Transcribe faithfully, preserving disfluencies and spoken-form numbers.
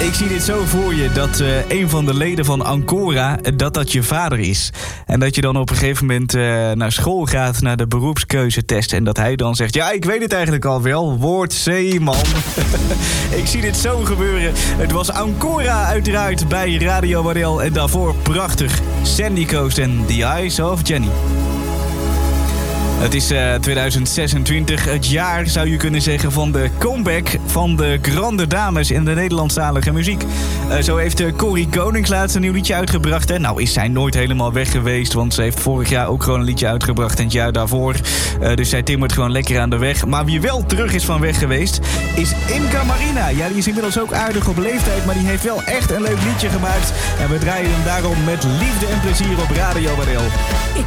Ik zie dit zo voor je, dat uh, een van de leden van Ancora, dat dat je vader is. En dat je dan op een gegeven moment uh, naar school gaat, naar de beroepskeuzetest. En dat hij dan zegt, ja, ik weet het eigenlijk al wel, woord zeeman. Ik zie dit zo gebeuren. Het was Ancora uiteraard bij Radio Waddel. En daarvoor prachtig Sandy Coast en The Eyes of Jenny. Het is uh, tweeduizend zesentwintig, het jaar zou je kunnen zeggen van de comeback van de grande dames in de Nederlandstalige muziek. Uh, zo heeft uh, Corrie Konings laatst een nieuw liedje uitgebracht. Hè? Nou is zij nooit helemaal weg geweest, want ze heeft vorig jaar ook gewoon een liedje uitgebracht en het jaar daarvoor. Uh, dus zij timmert gewoon lekker aan de weg. Maar wie wel terug is van weg geweest, is Imca Marina. Ja, die is inmiddels ook aardig op leeftijd, maar die heeft wel echt een leuk liedje gemaakt. En we draaien hem daarom met liefde en plezier op Radio Waddel. Ik